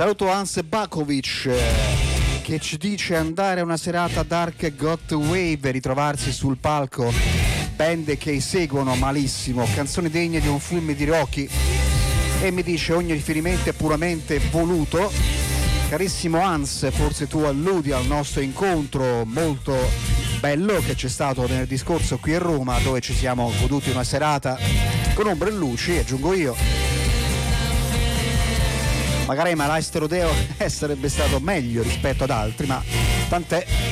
Saluto Hans Bakovic che ci dice: andare a una serata dark goth wave, ritrovarsi sul palco, band che seguono malissimo, canzoni degne di un film di Rocky, e mi dice ogni riferimento è puramente voluto. Carissimo Hans, forse tu alludi al nostro incontro molto bello che c'è stato venerdì scorso qui a Roma, dove ci siamo goduti una serata con ombre e luci, aggiungo io. Magari Malais Rodeo sarebbe stato meglio rispetto ad altri, ma tant'è.